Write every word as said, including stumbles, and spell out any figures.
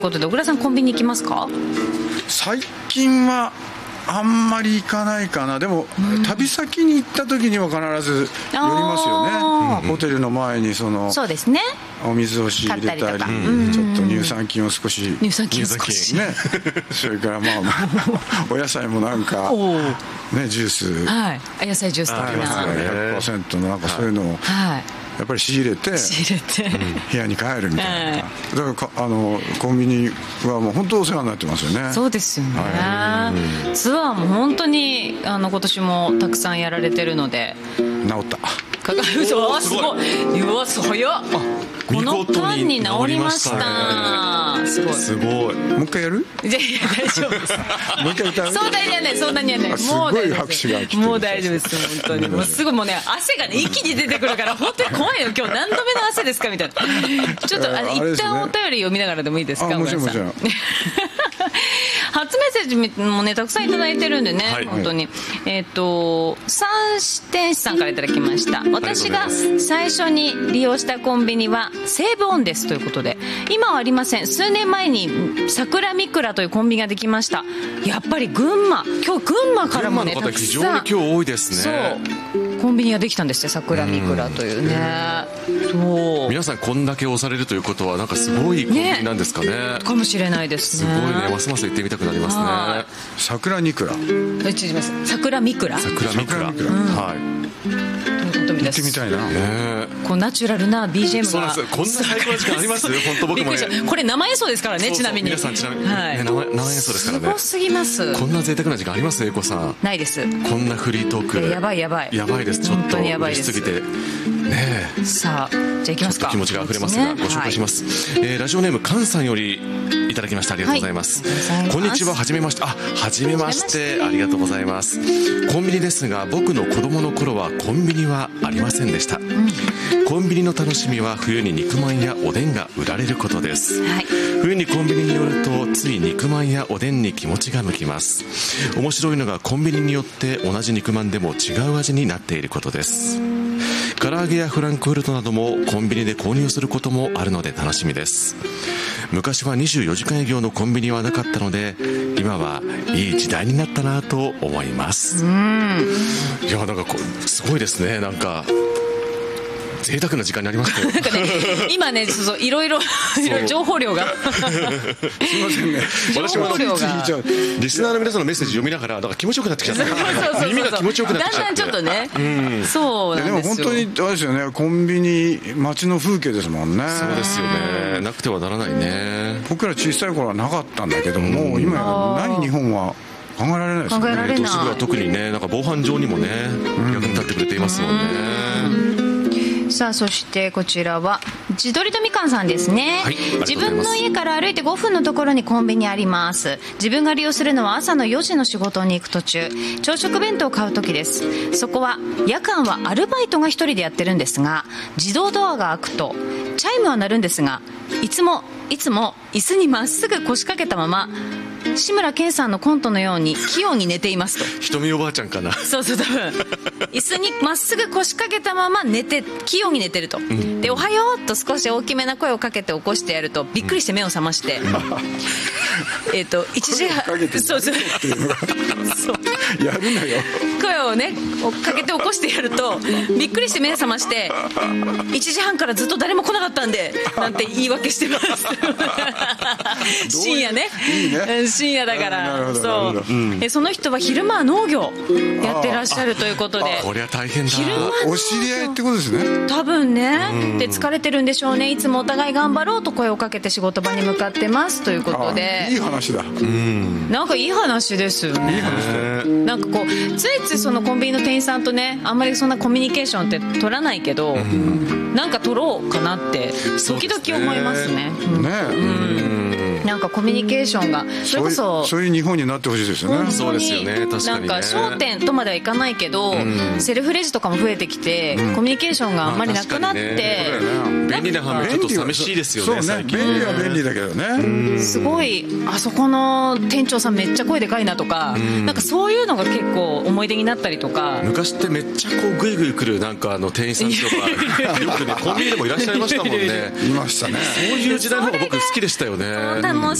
ことで、小倉さんコンビニ行きますか？ 最近はあんまり行かないかな。でも、うん、旅先に行った時には必ず寄りますよね。ホテルの前にそのそうですね、 お水を仕入れたり、たりちょっと乳酸菌を少し乳酸菌少しねそれからまあ、まあ、お野菜もなんかね、ジュース、 はい、野菜ジュース的なひゃくパーセント のなんかそういうのを、はいやっぱり仕入れて仕入れて部屋に帰るみたいな、はい、だからあのコンビニはもう本当お世話になってますよね。 そうですよね、はい、ツアーも本当にあの今年もたくさんやられてるので治ったかかるすごいすごい、うわ早っ、この間に治りました。すごいすごい。もう一回やる？ いやいや大丈夫ですもう一回歌う？ そんなにやねそんなにやねもうすごい拍手が来てる。 もう大丈夫です本当にもうすぐもうね汗がね一気に出てくるから本当に怖いよ。今日何度目の汗ですかみたいな。ちょっとあの、一旦お便り読みながらでもいいですか？ もちろんもちろん初メッセージもねたくさんいただいてるんでね、はい、本当に、えっ、ー、と三天使さんからいただきました。私が最初に利用したコンビニは西武オンですということで、今はありません。数年前に桜みくらというコンビニができました。やっぱり群馬、今日群馬からもね群馬の方非常に今日多いですね。 そうコンビニができたんですよ、桜みくらというね。そう皆さんこんだけ押されるということはなんかすごいコンビニなんですかね。ねかもしれないですね。 すごいね、ますます行ってみたくなりますね。 桜みくら桜みくら桜みくら、うん、はい行ってみたいな、 ね、 こうナチュラルな ビージーエム がそうなんです。こんな最高な時間あります本当僕もねこれ生演奏ですからね。そうそうちなみに皆さんちなみに、はいね、生, 生演奏ですからね。 すごすぎます。 こんな贅沢な時間あります？英子さんないです。 こんなフリートークやばいやばいやばいです。ちょっと嬉しすぎてねえ。 さあじゃあ行きますか。 気持ちが溢れますが、ね、ご紹介します、はいえー、ラジオネームカンさんよりいただきました。ありがとうございます、はい、こんにちは、はじめまして。あ、はじめまして、ありがとうございます。コンビニですが僕の子供の頃はコンビニはありませんでした、うん、コンビニの楽しみは冬に肉まんやおでんが売られることです、はい、冬にコンビニに寄るとつい肉まんやおでんに気持ちが向きます。面白いのがコンビニによって同じ肉まんでも違う味になっていることです。唐揚げやフランクフルトなどもコンビニで購入することもあるので楽しみです。昔はにじゅうよじかん営業のコンビニはなかったので今はいい時代になったなと思います。うんいやなんかこうすごいですね。なんか贅沢な時間になりましたよなんか、ね、 今ねそうそういろいろ情報量がすいませんね。 情報量がリスナーの皆さんのメッセージ読みながらなんか気持ちよくなってきちゃった耳が気持ちよくなってきちゃってだんだんちょっとね、うん、そうなんですよ。 でも本当にあれですよね。コンビニ街の風景ですもんね。 そうですよね。なくてはならないね。 僕ら小さい頃はなかったんだけども、もう今や何日本は考えられないですよね。 考えられない。 都市部は特にねなんか防犯上にもね、うん、役に立ってくれていますもんね。うんさあそしてこちらは自撮りとみかんさんですね、はい、自分の家から歩いてごふんのところにコンビニあります。自分が利用するのは朝のよじの仕事に行く途中朝食弁当を買う時です。そこは夜間はアルバイトが一人でやってるんですが自動ドアが開くとチャイムは鳴るんですがいつもいつも椅子にまっすぐ腰掛けたまま志村けんさんのコントのように器用に寝ていますと。 ひとみおばあちゃんかな。 そうそう多分椅子にまっすぐ腰掛けたまま寝て器用に寝てると、うん、でおはようと少し大きめな声をかけて起こしてやるとびっくりして目を覚まして、うん、えっといちじはんそうそうそうやるなよ。 声をねかけて起こしてやるとびっくりして目を覚ましていちじはんからずっと誰も来なかったんでなんて言い訳してます深夜ねいいね深夜だからそう、うん、えその人は昼間は農業やってらっしゃるということでこれは大変だ。 昼間お知り合いってことですね多分ね、うん、で疲れてるんでしょうね。いつもお互い頑張ろうと声をかけて仕事場に向かってますということでいい話だ、うん、 なんかいい話ですよね。いい話だなんかこうついついそのコンビニの店員さんとねあんまりそんなコミュニケーションって取らないけど、うん、なんか取ろうかなって時々思いますね。うん、ねえ、うん、なんかコミュニケーションがそれこそそういう日本になってほしいですよね。 そうですよね。確かにね。 なんか商店とまではいかないけど、うん、セルフレジとかも増えてきて、うん、コミュニケーションがあんまりなくなって、 ね、便利な反面ちょっと寂しいですよね。 そうね、便利は便利だけどね、 うん、すごいあそこの店長さんめっちゃ声でかいなとか、うん、なんかそういうのが結構思い出になったりとか。 昔ってめっちゃこうグイグイ来るなんかあの店員さんとかよくねコンビニでもいらっしゃいましたもんね。 いましたね。 そういう時代の方が僕好きでしたよね。 楽